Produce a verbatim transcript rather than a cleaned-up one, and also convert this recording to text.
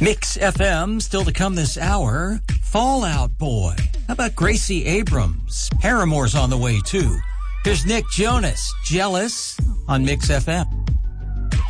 Mix F M, still to come this hour, Fall Out Boy. How about Gracie Abrams? Paramore's on the way, too. Here's Nick Jonas, Jealous, on Mix F M.